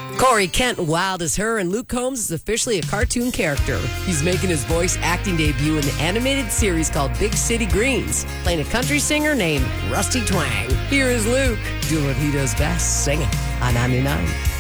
Corey Kent wild as her, and Luke Combs is officially a cartoon character. He's making his voice acting debut in the animated series called Big City Greens, playing a country singer named Rusty Twang. Here is Luke doing what he does best, singing on 99.